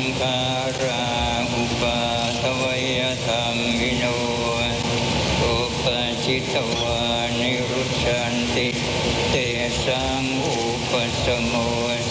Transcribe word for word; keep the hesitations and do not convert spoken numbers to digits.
คาราอุปาทวยธรรมิโนอุปจิตวานิรุชันติเตสังอุปสมโม